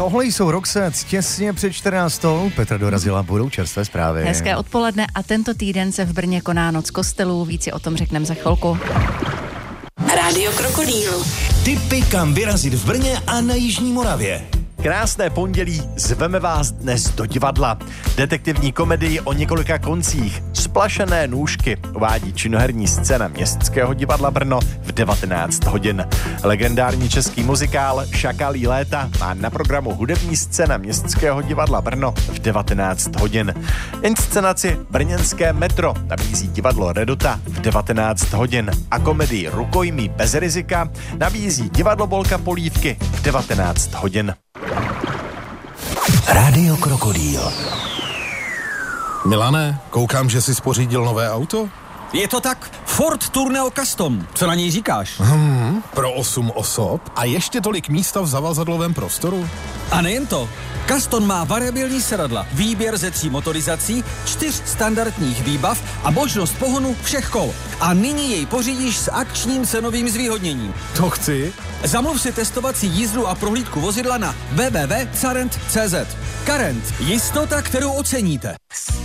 Tohle jsou Roxette, těsně před 14. Petra dorazila, budou čerstvé zprávy. Hezké odpoledne a tento týden se v Brně koná Noc kostelů, víc si o tom řekneme za chvilku. Rádio Krokodýl. Tipy, kam vyrazit v Brně a na Jižní Moravě. Krásné pondělí, zveme vás dnes do divadla. Detektivní komedii o několika koncích, Splašené nůžky, uvádí činoherní scéna Městského divadla Brno v 19 hodin. Legendární český muzikál Šakalí léta má na programu hudební scéna Městského divadla Brno v 19 hodin. Inscenaci Brněnské metro nabízí divadlo Redota v 19 hodin a komedii Rukojmí bez rizika nabízí divadlo Bolka Polívky v 19 hodin. Rádio Krokodýl. Milane, koukám, že jsi spořídil nové auto? Je to tak, Ford Tourneo Custom. Co na něj říkáš? Pro 8 osob a ještě tolik místa v zavazadlovém prostoru? A nejen to. Custom má variabilní sedadla, výběr ze 3 motorizací, 4 standardních výbav a možnost pohonu všech kol. A nyní jej pořídíš s akčním cenovým zvýhodněním. To chci. Zamluv si testovací jízdu a prohlídku vozidla na www.carent.cz. Carent. Jistota, kterou oceníte.